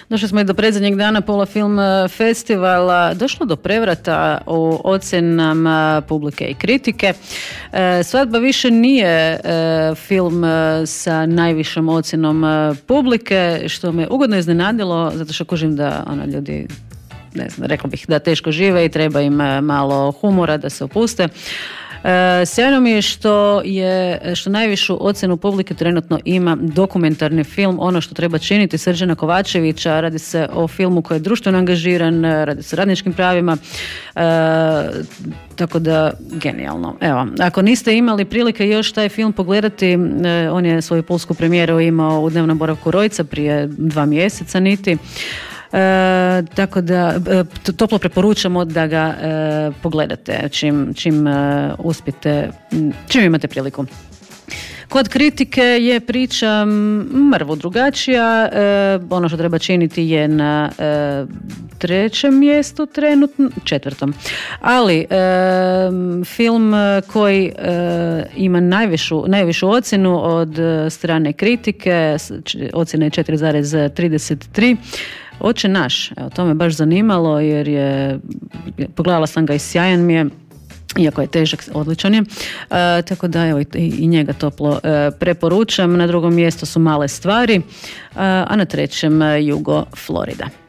Došli smo i do predzadnjeg dana Pola Film Festivala. Došlo do prevrata u ocjenama publike i kritike. Svadba više nije film sa najvišom ocjenom publike, što me ugodno iznenadilo, zato što kužim da ljudi, ne znam, rekla bih da teško žive i treba im malo humora da se opuste. Sjajno mi je što najvišu ocjenu publike trenutno ima dokumentarni film Ono što treba činiti Srđana Kovačevića. Radi se o filmu koji je društveno angažiran, radi se o radničkim pravima, tako da genijalno. Evo, ako niste imali prilike još taj film pogledati, on je svoju pulsku premijeru imao u dnevnom boravku Rojca prije 2 mjeseca niti. Tako da toplo preporučamo da ga pogledate čim uspijete, čim imate priliku. Kod kritike je priča mrvu drugačija. Ono što treba činiti je na 3. mjestu trenutno, 4. Ali film koji ima najvišu ocjenu od strane kritike, ocjena je 4,33. Oče naš, evo, to me baš zanimalo jer pogledala sam ga i sjajan mi je, iako je težak, odličan je, tako da evo i njega toplo preporučam. Na 2. mjestu su Male stvari, a na 3. Jugo Florida.